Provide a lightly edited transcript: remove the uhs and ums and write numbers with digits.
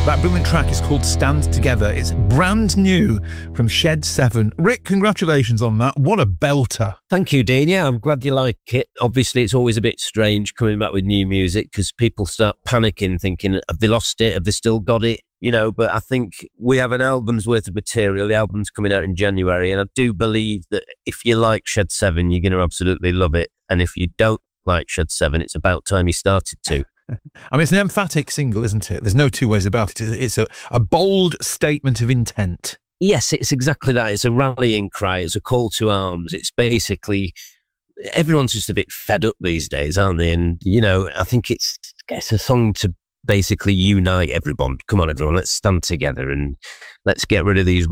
That brilliant track is called Stand Together. It's brand new from Shed 7. Rick, congratulations on that. What a belter. Thank you, Dean. Yeah, I'm glad you like it. Obviously, it's always a bit strange coming back with new music because people start panicking, thinking, have they lost it? Have they still got it? You know, but I think we have an album's worth of material. The album's coming out in January, and I do believe that if you like Shed 7, you're going to absolutely love it. And if you don't like Shed 7, it's about time you started to. I mean, it's an emphatic single, isn't it? There's no two ways about it. It's a bold statement of intent. Yes, it's exactly that. It's a rallying cry. It's a call to arms. It's basically, everyone's just a bit fed up these days, aren't they? And, you know, I think it's a song to basically unite everyone. Come on, everyone, let's stand together and let's get rid of these